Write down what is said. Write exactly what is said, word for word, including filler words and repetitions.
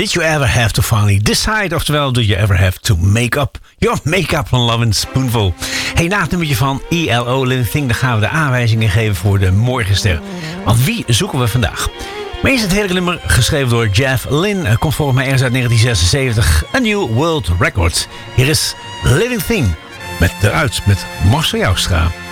Did you ever have to finally decide? Oftewel, did you ever have to make up your make-up van Love and Spoonful? Hey, na het nummertje van I L O Living Thing, dan gaan we de aanwijzingen geven voor de morgenster. Want wie zoeken we vandaag? Maar eerst het hele nummer, geschreven door Jeff Lynne. Komt volgens mij ergens uit negentien zesenzeventig. A New World Record. Hier is Living Thing. Met eruit met Marcel Joustra.